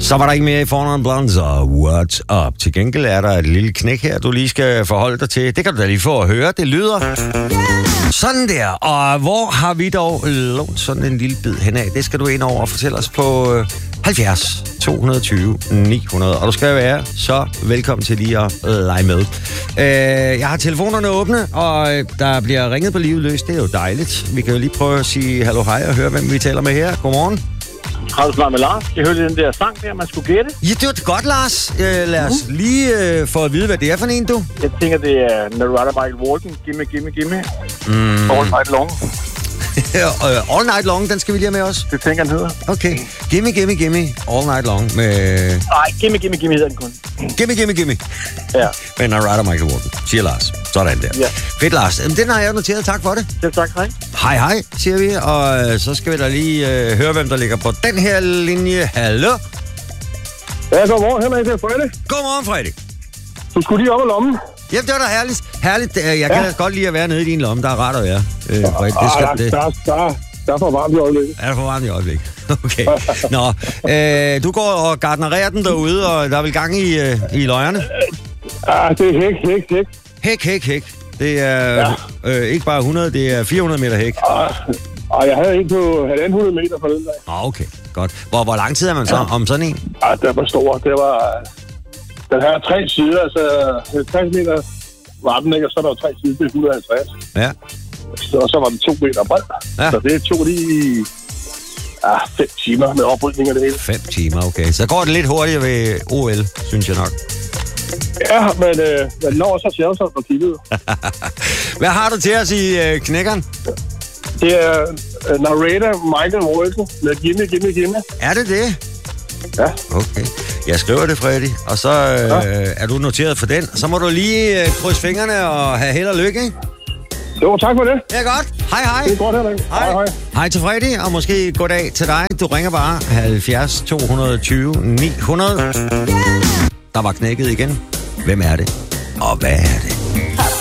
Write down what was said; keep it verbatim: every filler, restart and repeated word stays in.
Så var der ikke mere i fornavn blandt, så what's up? Til gengæld er der et lille knæk her, du lige skal forholde dig til. Det kan du da lige få at høre. Det lyder sådan der. Og hvor har vi dog lånt sådan en lille bid henad? Det skal du ind over og fortælle os på halvfjerds to tyve ni hundrede. Og du skal være så velkommen til lige at lege med. Jeg har telefonerne åbne, og der bliver ringet på livet løs. Det er jo dejligt. Vi kan jo lige prøve at sige hallo hej og høre, hvem vi taler med her. Godmorgen. Har du snart med Lars? Jeg hørte den der sang der, man skulle gætte. Ja, det var det godt, Lars. Uh, lad os uh. lige uh, få at vide, hvad det er for en, du. Jeg tænker, det er Narada Michael Walden. Gimme, gimme, gimme. Mm. All Night Long. uh, All Night Long, den skal vi lige have med os. Det tænker han hedder. Okay. Gimme, gimme, gimme. All Night Long med... Nej, gimme, gimme, gimme hedder den kun. Gimme, gimme, gimme. Ja. Med Narada Michael Walden, siger Lars. Sådan der. Ja. Fedt, Lars. Den har jeg noteret. Tak for det. Selv tak, hej. Hej, hej, siger vi. Og uh, så skal vi da lige uh, høre, hvem der ligger på den her linje. Hallo? Ja, godmorgen. Henrik, det er Fredrik. Godmorgen, Fredrik. Du skulle lige op i lommen. Jamen, det var da herligt. Herligt. Jeg ja. kan godt lide at være nede i din lomme. Der er rart at være. Øh, ja, det skal, der, det. Der, der, der er for varmt i øjeblikket. Er der for varmt i øjeblikket? Okay. Nå, øh, du går og gartnererer den derude, og der er vel gang i, øh, i løjerne? Ja, det er hæk, hæk, hæk. Hæk, hæk, hæk. Det er ja. øh, ikke bare hundrede, det er fire hundrede meter hæk. Og jeg havde en på halvanden hundrede meter for den dag. Ah, okay, godt. Hvor, hvor lang tid er man så ja. om sådan en? Ja, det var stor. Det var... Den her tre sider, altså halvtreds meter var den, ikke? Og så er der jo tre sider, det er et hundrede og halvtreds. Ja. Så, og så var den to meter bred. Ja. Så det tog lige ja, fem timer med oprydning af det hele. Fem timer, okay. Så går det lidt hurtigere ved O L, synes jeg nok. Ja, men øh, man når så sjævt på kigget. Hvad har du til os i øh, knækkeren? Det er uh, Narada Michael Walden med Gimme, Gimme, Gimme. Er det det? Ja. Okay. Jeg skriver det, Freddy, og så øh, ja. er du noteret for den. Så må du lige øh, krydse fingrene og have held og lykke, ikke? Jo, tak for det. Det er godt. Hej, hej. Det er godt, Henrik. Hej, hej. Hej til Freddy, og måske goddag til dig. Du ringer bare halvfjerds to tyve ni hundrede. Der var knækket igen. Hvem er det? Og hvad er det?